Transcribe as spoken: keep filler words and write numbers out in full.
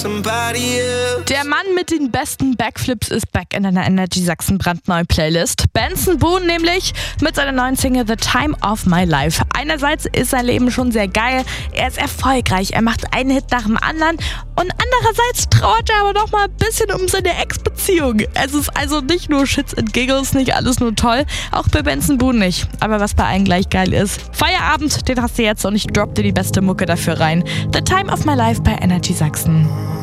Der Mann mit den besten Backflips ist back in einer Energy Sachsen brandneue Playlist. Benson Boone nämlich mit seiner neuen Single The Time of My Life. Einerseits ist sein Leben schon sehr geil, er ist erfolgreich, er macht einen Hit nach dem anderen und andererseits trauert er aber noch mal ein bisschen um seine Ex-Beziehung. Es ist also nicht nur Shits and Giggles, nicht alles nur toll, auch bei Benson Boone nicht. Aber was bei allen gleich geil ist, Feierabend, den hast du jetzt und ich dropp dir die beste Mucke dafür rein. The Time of My Life bei Energy Sachsen.